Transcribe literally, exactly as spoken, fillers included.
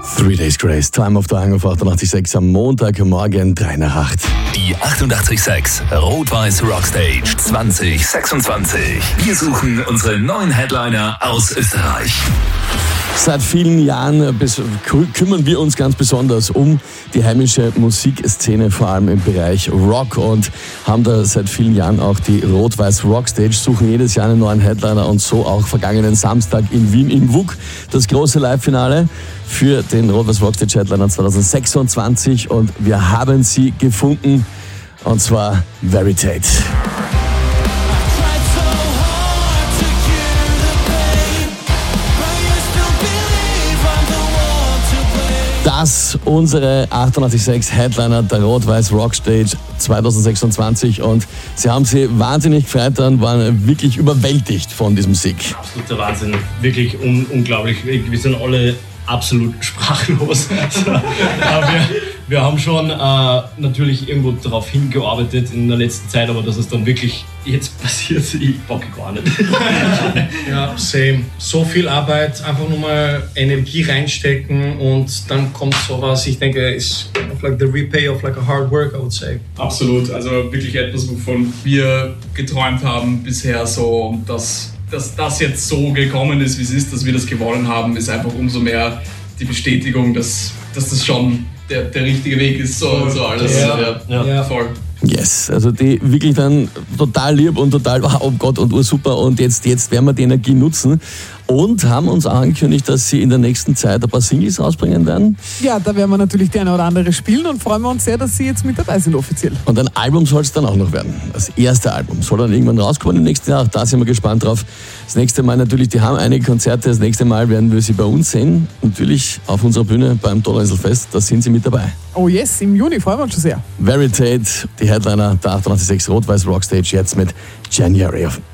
Three Days Grace, Time of the Hang auf achtundachtzig Komma sechs am Montagmorgen, drei nach acht. Die achtundachtzig Komma sechs Rot-Weiß Rockstage zwanzig sechsundzwanzig. Wir suchen unsere neuen Headliner aus Österreich. Seit vielen Jahren kümmern wir uns ganz besonders um die heimische Musikszene, vor allem im Bereich Rock, und haben da seit vielen Jahren auch die Rot-Weiß Rockstage, suchen jedes Jahr einen neuen Headliner, und so auch vergangenen Samstag in Wien im W U K das große Live-Finale für den Rot-Weiß Rockstage Headliner zwanzig sechsundzwanzig, und wir haben sie gefunden, und zwar Veritate. Das unsere achtundachtzig Komma sechs Headliner der Rot-Weiß Rockstage zwanzig sechsundzwanzig, und sie haben sie wahnsinnig gefreut und waren wirklich überwältigt von diesem Sieg. Absoluter Wahnsinn, wirklich un- unglaublich. Wir sind alle absolut sprachlos. Aber wir, wir haben schon äh, natürlich irgendwo darauf hingearbeitet in der letzten Zeit, aber dass es dann wirklich jetzt passiert, ich bocke gar nicht. Ja, same. So viel Arbeit, einfach nur mal Energie reinstecken und dann kommt sowas. Ich denke, ist like the repay of like a hard work, I would say. Absolut, also wirklich etwas, wovon wir geträumt haben bisher so, dass dass das jetzt so gekommen ist, wie es ist, dass wir das gewonnen haben, ist einfach umso mehr die Bestätigung, dass, dass das schon der, der richtige Weg ist, so, so alles. Ja, ja, ja. ja, voll. Yes, also die wirklich dann total lieb und total, oh Gott, und ursuper, und jetzt, jetzt werden wir die Energie nutzen, und haben uns angekündigt, dass sie in der nächsten Zeit ein paar Singles rausbringen werden. Ja, da werden wir natürlich die eine oder andere spielen und freuen wir uns sehr, dass sie jetzt mit dabei sind offiziell. Und ein Album soll es dann auch noch werden. Das erste Album soll dann irgendwann rauskommen im nächsten Jahr. Auch da sind wir gespannt drauf. Das nächste Mal natürlich, die haben einige Konzerte. Das nächste Mal werden wir sie bei uns sehen. Natürlich auf unserer Bühne beim Donauinselfest. Da sind sie mit dabei. Oh yes, im Juni freuen wir uns schon sehr. Veritate, die Headliner der achtundachtzig Komma sechs Rot-Weiß Rockstage, jetzt mit January.